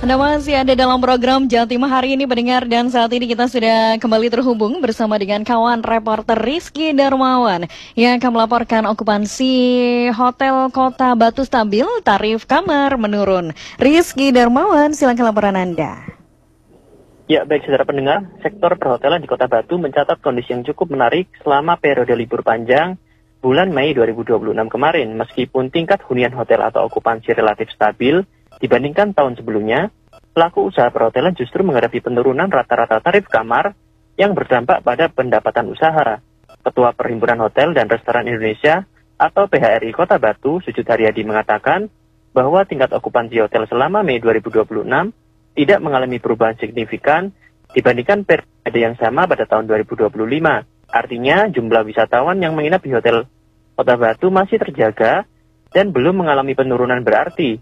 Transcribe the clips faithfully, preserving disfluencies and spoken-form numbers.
Anda masih ada dalam program Jatim hari ini pendengar, dan saat ini kita sudah kembali terhubung bersama dengan kawan reporter Rizky Darmawan yang akan melaporkan okupansi Hotel Kota Batu stabil, tarif kamar menurun. Rizky Darmawan, silakan laporan Anda. Ya, baik saudara pendengar, sektor perhotelan di Kota Batu mencatat kondisi yang cukup menarik selama periode libur panjang bulan Mei dua ribu dua puluh enam kemarin, meskipun tingkat hunian hotel atau okupansi relatif stabil dibandingkan tahun sebelumnya. Pelaku usaha perhotelan justru menghadapi penurunan rata-rata tarif kamar yang berdampak pada pendapatan usaha. Ketua Perhimpunan Hotel dan Restoran Indonesia atau P H R I Kota Batu, Sujud Haryadi, mengatakan bahwa tingkat okupansi hotel selama Mei dua ribu dua puluh enam tidak mengalami perubahan signifikan dibandingkan periode yang sama pada tahun dua ribu dua puluh lima. Artinya, jumlah wisatawan yang menginap di Hotel Kota Batu masih terjaga dan belum mengalami penurunan berarti.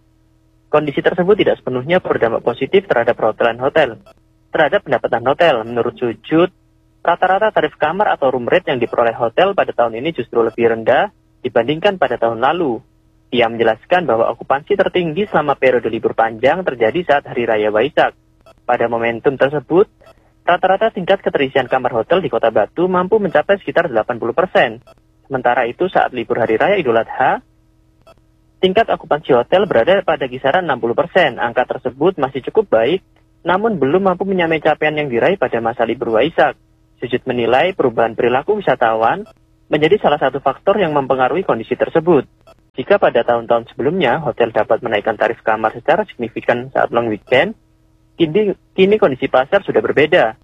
Kondisi tersebut tidak sepenuhnya berdampak positif terhadap perhotelan hotel. Terhadap pendapatan hotel, menurut Sujud, rata-rata tarif kamar atau room rate yang diperoleh hotel pada tahun ini justru lebih rendah dibandingkan pada tahun lalu. Ia menjelaskan bahwa okupansi tertinggi selama periode libur panjang terjadi saat Hari Raya Waisak. Pada momentum tersebut, rata-rata tingkat keterisian kamar hotel di Kota Batu mampu mencapai sekitar delapan puluh persen. Sementara itu saat libur Hari Raya Idul Adha, tingkat okupansi hotel berada pada kisaran enam puluh persen. Angka tersebut masih cukup baik, namun belum mampu menyamai capaian yang diraih pada masa libur Waisak. Sujud menilai perubahan perilaku wisatawan menjadi salah satu faktor yang mempengaruhi kondisi tersebut. Jika pada tahun-tahun sebelumnya hotel dapat menaikkan tarif kamar secara signifikan saat long weekend, kini, kini kondisi pasar sudah berbeda.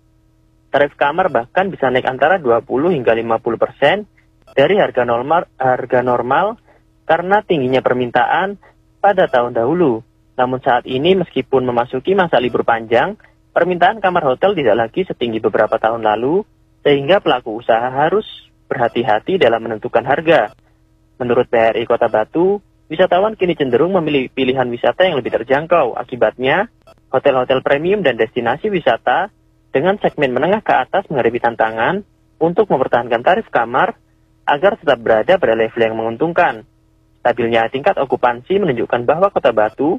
Tarif kamar bahkan bisa naik antara dua puluh hingga lima puluh persen dari harga normal, harga normal karena tingginya permintaan pada tahun dahulu. Namun saat ini meskipun memasuki masa libur panjang, permintaan kamar hotel tidak lagi setinggi beberapa tahun lalu, sehingga pelaku usaha harus berhati-hati dalam menentukan harga. Menurut P H R I Kota Batu, wisatawan kini cenderung memilih pilihan wisata yang lebih terjangkau. Akibatnya, hotel-hotel premium dan destinasi wisata dengan segmen menengah ke atas menghadapi tantangan untuk mempertahankan tarif kamar agar tetap berada pada level yang menguntungkan. Stabilnya tingkat okupansi menunjukkan bahwa Kota Batu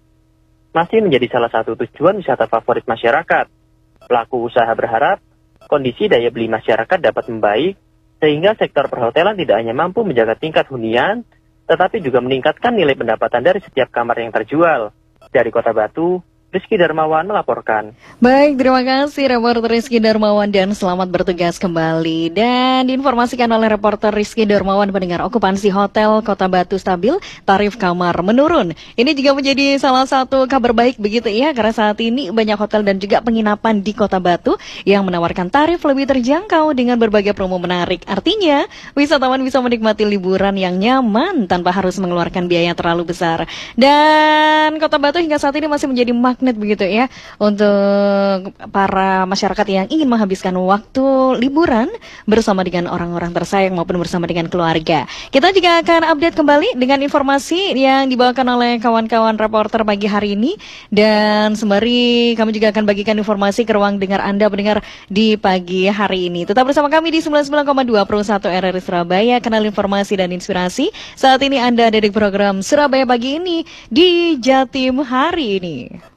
masih menjadi salah satu tujuan wisata favorit masyarakat. Pelaku usaha berharap kondisi daya beli masyarakat dapat membaik, sehingga sektor perhotelan tidak hanya mampu menjaga tingkat hunian, tetapi juga meningkatkan nilai pendapatan dari setiap kamar yang terjual. Dari Kota Batu, Rizky Darmawan melaporkan. Baik, terima kasih reporter Rizky Darmawan dan selamat bertugas kembali. Dan diinformasikan oleh reporter Rizky Darmawan, pendengar, okupansi Hotel Kota Batu stabil, tarif kamar menurun. Ini juga menjadi salah satu kabar baik begitu ya, karena saat ini banyak hotel dan juga penginapan di Kota Batu yang menawarkan tarif lebih terjangkau dengan berbagai promo menarik. Artinya, wisatawan bisa menikmati liburan yang nyaman tanpa harus mengeluarkan biaya terlalu besar. Dan Kota Batu hingga saat ini masih menjadi magnet begitu ya untuk para masyarakat yang ingin menghabiskan waktu liburan bersama dengan orang-orang tersayang maupun bersama dengan keluarga. Kita juga akan update kembali dengan informasi yang dibawakan oleh kawan-kawan reporter pagi hari ini, dan sembari kami juga akan bagikan informasi ke ruang dengar Anda pendengar di pagi hari ini. Tetap bersama kami di sembilan puluh sembilan koma dua Pro satu R R I Surabaya, kanal informasi dan inspirasi. Saat ini Anda ada di program Surabaya Pagi ini di Jatim hari ini.